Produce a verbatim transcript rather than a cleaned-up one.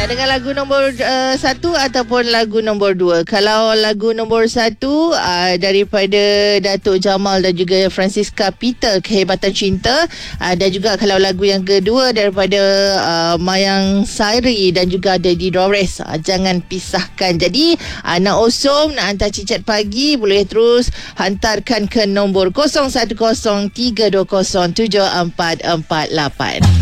dengan lagu nombor uh, satu ataupun lagu nombor dua. Kalau lagu nombor satu uh, daripada Datuk Jamal dan juga Francisca Peter, Kehebatan Cinta, uh, dan juga kalau lagu yang kedua daripada uh, Mayang Sairi dan juga Daddy Dores, uh, Jangan Pisahkan. Jadi uh, nak osom, nak hantar cicat pagi, boleh terus hantarkan ke nombor kosong satu kosong tiga dua kosong tujuh empat empat lapan.